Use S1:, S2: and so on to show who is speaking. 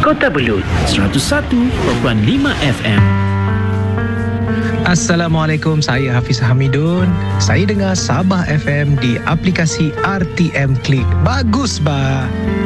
S1: Kota Belud 101.5 FM.
S2: Assalamualaikum, saya Hafiz Hamidun. Saya dengar Sabah FM di aplikasi RTM Klik. Bagus, bah.